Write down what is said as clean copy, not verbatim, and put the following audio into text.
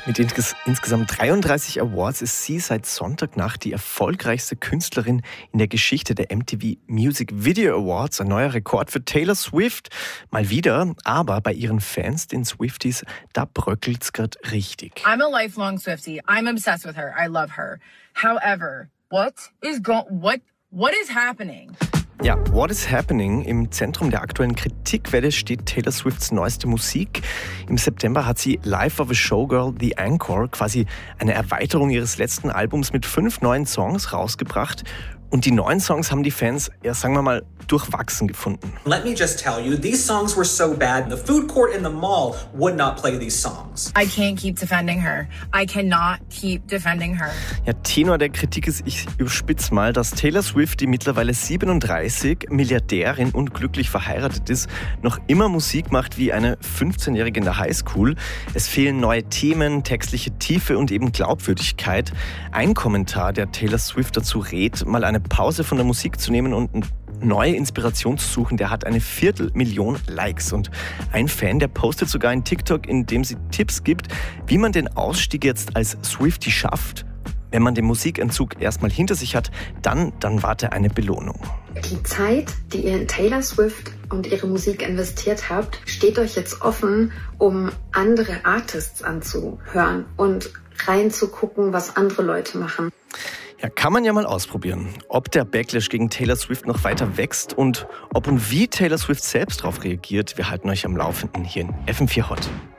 Mit insgesamt 33 Awards ist sie seit Sonntagnacht die erfolgreichste Künstlerin in der Geschichte der MTV Music Video Awards. Ein neuer Rekord für Taylor Swift. Mal wieder, aber bei ihren Fans, den Swifties, da bröckelt's grad richtig. I'm a lifelong Swiftie. I'm obsessed with her. I love her. However, what is happening? Ja, What is Happening? Im Zentrum der aktuellen Kritikwelle steht Taylor Swifts neueste Musik. Im September hat sie Life of a Showgirl, The Encore, quasi eine Erweiterung ihres letzten Albums mit 5 neuen Songs rausgebracht. Und die neuen Songs haben die Fans, ja sagen wir mal, durchwachsen gefunden. Let me just tell you, these songs were so bad, the food court in the mall would not play these songs. I can't keep defending her. I cannot keep defending her. Ja, Tenor der Kritik ist, ich überspitze mal, dass Taylor Swift, die mittlerweile 37, Milliardärin und glücklich verheiratet ist, noch immer Musik macht wie eine 15-Jährige in der Highschool. Es fehlen neue Themen, textliche Tiefe und eben Glaubwürdigkeit. Ein Kommentar, der Taylor Swift dazu rät, mal eine Pause von der Musik zu nehmen und neue Inspiration zu suchen, der hat 250.000 Likes. Und ein Fan, der postet sogar einen TikTok, in dem sie Tipps gibt, wie man den Ausstieg jetzt als Swiftie schafft. Wenn man den Musikentzug erstmal hinter sich hat, dann warte eine Belohnung. Die Zeit, die ihr in Taylor Swift und ihre Musik investiert habt, steht euch jetzt offen, um andere Artists anzuhören und reinzugucken, was andere Leute machen. Ja, kann man ja mal ausprobieren, ob der Backlash gegen Taylor Swift noch weiter wächst und ob und wie Taylor Swift selbst darauf reagiert. Wir halten euch am Laufenden hier in FM4 Hot.